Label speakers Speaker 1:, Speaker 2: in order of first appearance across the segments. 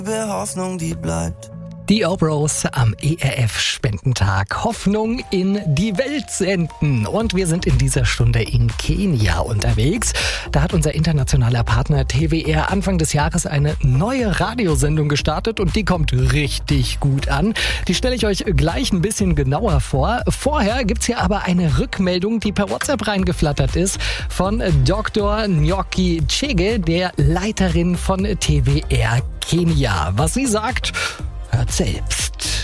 Speaker 1: Hoffnung, die bleibt.
Speaker 2: Die Obros am ERF-Spendentag. Hoffnung in die Welt senden. Und wir sind in dieser Stunde in Kenia unterwegs. Da hat unser internationaler Partner TWR Anfang des Jahres eine neue Radiosendung gestartet und die kommt richtig gut an. Die stelle ich euch gleich ein bisschen genauer vor. Vorher gibt's hier aber eine Rückmeldung, die per WhatsApp reingeflattert ist von Dr. Nyoki Chege, der Leiterin von TWR Kenia. Was sie sagt, hört selbst.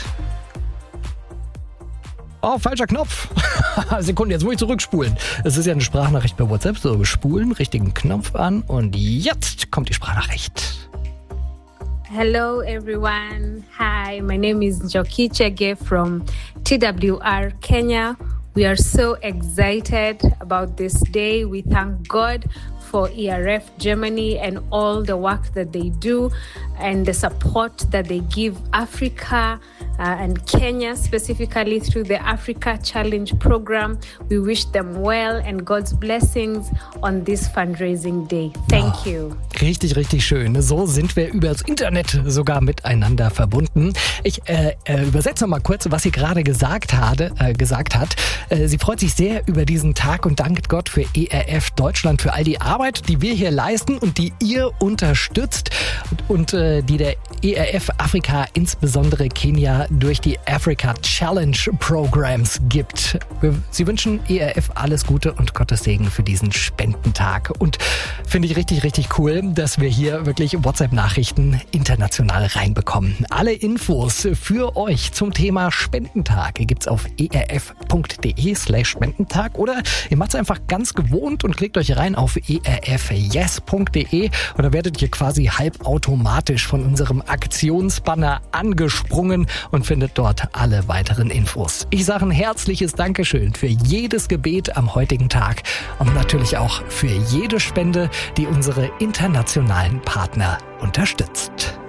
Speaker 2: Oh, falscher Knopf. Sekunde, jetzt muss ich zurückspulen. Es ist ja eine Sprachnachricht bei WhatsApp. So, spulen, richtigen Knopf an und jetzt kommt die Sprachnachricht.
Speaker 3: Hello everyone. Hi, my name is Njoki Chege from TWR Kenya. We are so excited about this day. We thank God for ERF Germany and all the work that they do and the support that they give Africa and Kenya specifically through the Africa Challenge program. We wish them well and God's blessings on this fundraising day. Thank you.
Speaker 2: Richtig, richtig schön. So sind wir über das Internet sogar miteinander verbunden. Ich übersetze noch mal kurz, was sie gerade gesagt hat. Sie freut sich sehr über diesen Tag und dankt Gott für ERF Deutschland, für all die Arbeit, die wir hier leisten und die ihr unterstützt und die der ERF Afrika, insbesondere Kenia, durch die Africa Challenge Programs gibt. Sie wünschen ERF alles Gute und Gottes Segen für diesen Spendentag. Und finde ich richtig, richtig cool, dass wir hier wirklich WhatsApp-Nachrichten international reinbekommen. Alle Infos für euch zum Thema Spendentag gibt's auf erf.de/Spendentag oder ihr macht es einfach ganz gewohnt und klickt euch rein auf erfyes.de und da werdet ihr quasi halbautomatisch von unserem Aktionsbanner angesprungen und findet dort alle weiteren Infos. Ich sage ein herzliches Dankeschön für jedes Gebet am heutigen Tag und natürlich auch für jede Spende, die unsere internationalen Partner unterstützt.